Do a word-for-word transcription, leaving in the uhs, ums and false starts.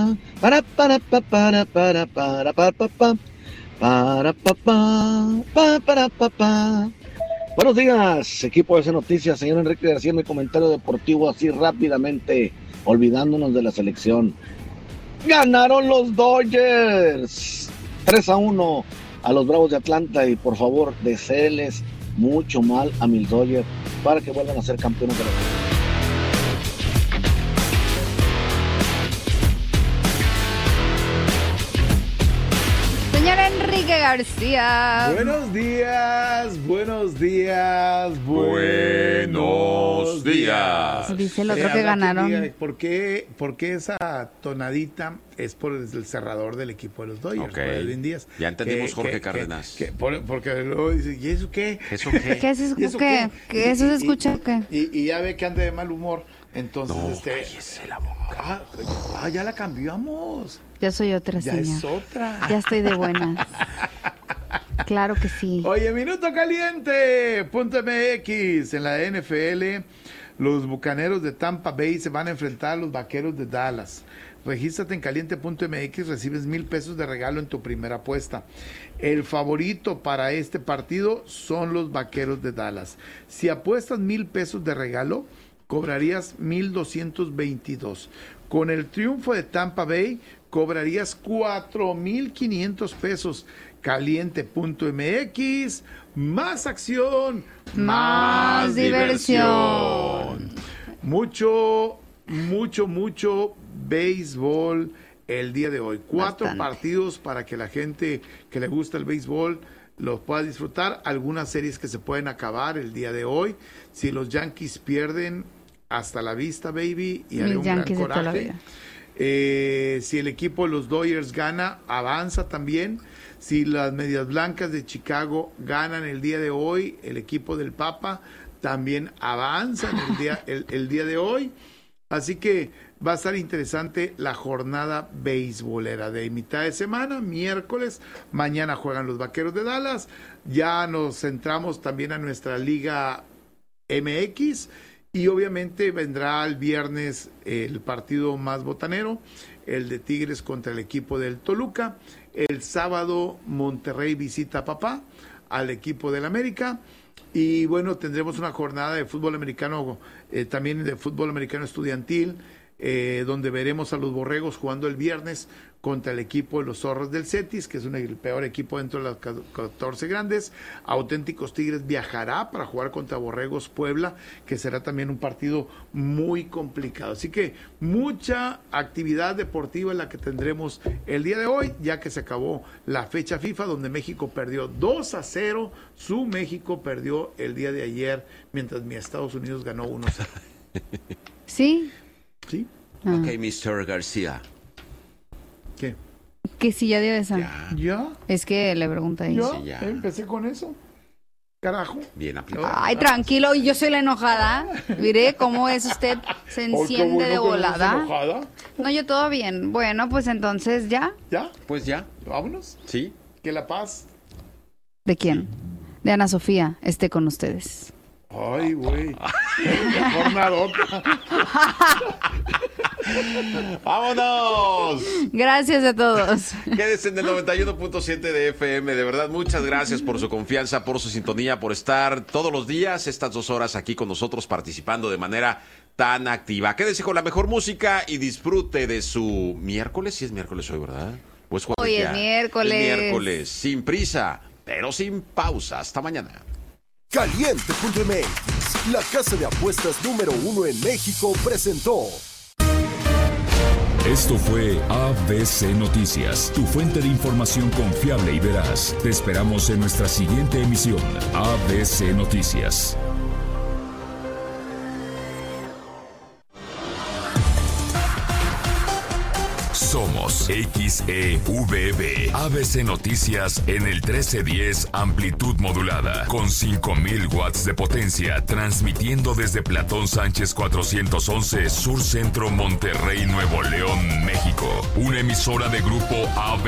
pa, para para pa, para para para para pa, pa, para pa, pa, pa, para pa, pa. Buenos días, equipo de C Noticias. Señor Enrique García, mi comentario deportivo así rápidamente, olvidándonos de la selección. Ganaron los Dodgers tres a uno a los Bravos de Atlanta, y por favor deséenles mucho mal a mis Dodgers para que vuelvan a ser campeones de la liga. Señor Enrique García. Buenos días, buenos días, buenos días. Dice el otro eh, que ganaron. Que diga, ¿por qué, ¿Por qué esa tonadita es por el cerrador del equipo de los Dodgers? Okay. Por Edwin Díaz. Ya entendimos, que, Jorge que, Cárdenas. Que, que, por, porque luego dice, ¿y eso qué? ¿Eso qué? ¿Qué es eso, ¿Eso qué? qué? ¿Qué eso se escucha? Y, ¿Qué? Y, y ya ve que anda de mal humor. Entonces, no, este. cállese la boca. Ah, ah, ya la cambiamos. Ya soy otra, ya señor. Ya es otra. Ya estoy de buenas. Claro que sí. Oye, minuto caliente. Punto M X en la N F L. Los Bucaneros de Tampa Bay se van a enfrentar a los Vaqueros de Dallas. Regístrate en caliente punto M X, recibes mil pesos de regalo en tu primera apuesta. El favorito para este partido son los Vaqueros de Dallas. Si apuestas mil pesos de regalo, cobrarías mil doscientos veintidós. Con el triunfo de Tampa Bay, cobrarías cuatro mil quinientos pesos. caliente punto M X, más acción, más, más diversión. diversión. Mucho, mucho, mucho béisbol el día de hoy. Cuatro Bastante. partidos para que la gente que le gusta el béisbol los pueda disfrutar. Algunas series que se pueden acabar el día de hoy. Si los Yankees pierden, hasta la vista, baby, y haré un gran coraje. Eh, si el equipo de los Dodgers gana, avanza también. Si las Medias Blancas de Chicago ganan el día de hoy, el equipo del Papa también avanza el día, el, el día de hoy. Así que va a estar interesante la jornada beisbolera de mitad de semana, miércoles. Mañana juegan los Vaqueros de Dallas. Ya nos centramos también a nuestra Liga M X. Y obviamente vendrá el viernes el partido más botanero, el de Tigres contra el equipo del Toluca. El sábado Monterrey visita a papá, al equipo del América. Y bueno, tendremos una jornada de fútbol americano, eh, también de fútbol americano estudiantil, eh, donde veremos a los Borregos jugando el viernes contra el equipo de los Zorros del Cetis, que es un, el peor equipo dentro de las catorce grandes. Auténticos Tigres viajará para jugar contra Borregos Puebla, que será también un partido muy complicado. Así que mucha actividad deportiva en la que tendremos el día de hoy, ya que se acabó la fecha FIFA, donde México perdió dos a cero. Su México perdió el día de ayer, mientras mi Estados Unidos ganó uno a cero. ¿Sí? Sí. Ah. Ok, mister García. ¿Qué? Que si ya dio esa. ¿Ya? ¿Ya? Es que le pregunta ahí. ¿Ya? Sí, ya. Empecé con eso. Carajo. Bien aplicado. Ay, tranquilo, y yo soy la enojada. Mire cómo es usted, se enciende bueno de volada. Enojada. No, yo todo bien. Bueno, pues entonces ya. ¿Ya? Pues ya. Vámonos. Sí. Que la paz. ¿De quién? De Ana Sofía, esté con ustedes. Ay, güey. Jornadota. ¡Vámonos! Gracias a todos. Quédense en el noventa y uno punto siete de F M. De verdad, muchas gracias por su confianza, por su sintonía, por estar todos los días, estas dos horas aquí con nosotros, participando de manera tan activa. Quédense con la mejor música y disfrute de su miércoles. Sí es miércoles hoy, ¿verdad? Pues hoy ya. es miércoles. Es miércoles, sin prisa, pero sin pausa. Hasta mañana. caliente punto M X, la casa de apuestas número uno en México, presentó. Esto fue A B C Noticias, tu fuente de información confiable y veraz. Te esperamos en nuestra siguiente emisión, A B C Noticias. Somos X E V B, A B C Noticias en el trece diez amplitud modulada, con cinco mil watts de potencia, transmitiendo desde Platón Sánchez cuatrocientos once, Sur Centro, Monterrey, Nuevo León, México. Una emisora de grupo A B C.